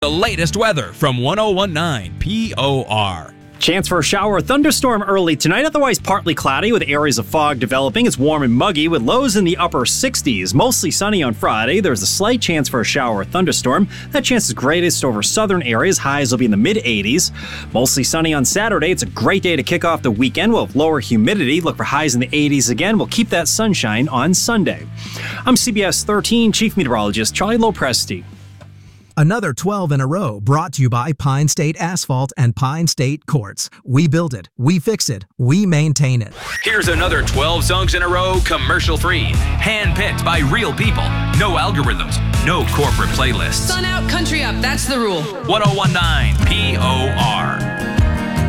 The latest weather from 1019 POR. Chance for a shower or thunderstorm early tonight, otherwise partly cloudy with areas of fog developing. It's warm and muggy with lows in the upper 60s. Mostly sunny on Friday. There's a slight chance for a shower or thunderstorm. That chance is greatest over southern areas. Highs will be in the mid-80s. Mostly sunny on Saturday. It's a great day to kick off the weekend. We'll have lower humidity. Look for highs in the 80s again. We'll keep that sunshine on Sunday. I'm CBS 13 Chief Meteorologist Charlie Lopresti. Another 12 in a row brought to you by Pine State Asphalt and Pine State Quartz. We build it, we fix it, we maintain it. Here's another 12 songs in a row, commercial-free. Hand-picked by real people. No algorithms, no corporate playlists. Sun out, country up, that's the rule. 1019 POR.